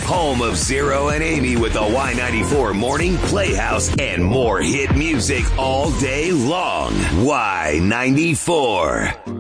Home of Zero and Amy with the Y94 Morning Playhouse and more hit music all day long. Y94.